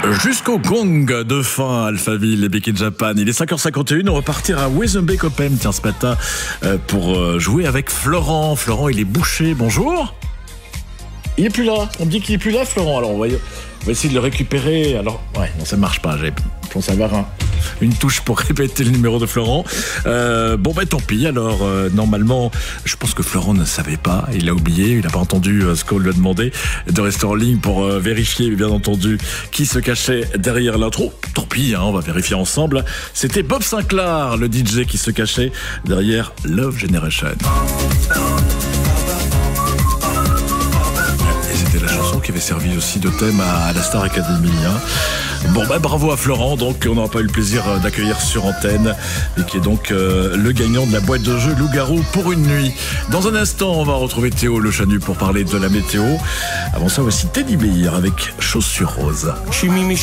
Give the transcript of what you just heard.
Jusqu'au gong de fin, Alphaville et Big in Japan. Il est 5h51, on va partir à Wezenbeek-Open, tiens, ce matin, pour jouer avec Florent. Florent, il est bouché, bonjour. Il est plus là, on me dit qu'il est plus là, Florent. Alors, on va essayer de le récupérer. Alors, ouais, non, ça marche pas, j'ai pensé avoir une touche pour répéter le numéro de Florent. Tant pis, alors, normalement, je pense que Florent ne savait pas, il a oublié, il n'a pas entendu ce qu'on lui a demandé, de rester en ligne pour vérifier, bien entendu, qui se cachait derrière l'intro. Tant pis, on va vérifier ensemble. C'était Bob Sinclair, le DJ, qui se cachait derrière Love Generation. C'était la chanson qui avait servi aussi de thème à la Star Academy. Bravo à Florent, donc on n'aura pas eu le plaisir d'accueillir sur antenne, et qui est donc le gagnant de la boîte de jeu Loup-Garou pour une nuit. Dans un instant, on va retrouver Théo Le Chanu pour parler de la météo. Avant ça, voici Teddy Bear avec Chaussures Roses.